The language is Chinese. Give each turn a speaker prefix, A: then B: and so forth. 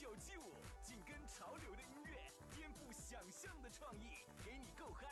A: 975，紧跟潮流的音乐，颠覆想象的创意，给你够嗨